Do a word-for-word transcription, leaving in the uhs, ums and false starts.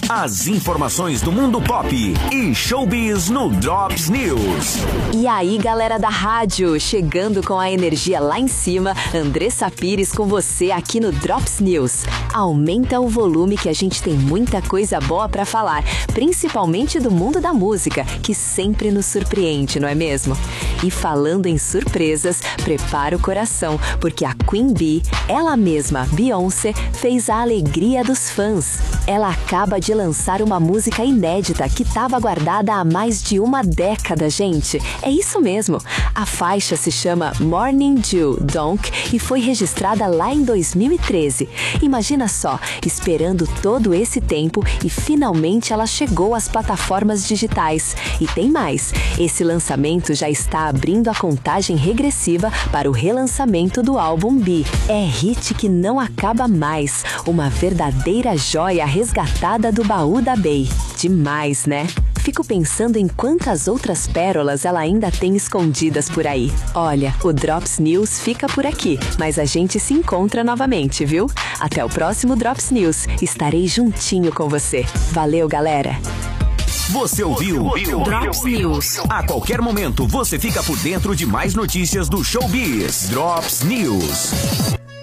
As informações do mundo pop e showbiz no Drops News. E aí, galera da rádio, chegando com a energia lá em cima, Andressa Pires com você aqui no Drops News. Aumenta o volume que a gente tem muita coisa boa pra falar, principalmente do mundo da música, que sempre nos surpreende, não é mesmo? E falando em surpresas, prepara o coração, porque a Queen Bee, ela mesma, Beyoncé, fez a alegria dos fãs. Ela acaba de lançar uma música inédita que estava guardada há mais de uma década, gente. É isso mesmo. A faixa se chama Morning Dew Donk e foi registrada lá em dois mil e treze. Imagina só, esperando todo esse tempo e finalmente ela chegou às plataformas digitais. E tem mais, esse lançamento já está abrindo a contagem regressiva para o relançamento do álbum Bee. É hit que não acaba mais, uma verdadeira joia resgatada do baú da Bey. Demais, né? Fico pensando em quantas outras pérolas ela ainda tem escondidas por aí. Olha, o Drops News fica por aqui, mas a gente se encontra novamente, viu? Até o próximo Drops News. Estarei juntinho com você. Valeu, galera! Você ouviu, ouviu Drops News. A qualquer momento você fica por dentro de mais notícias do showbiz. Drops News.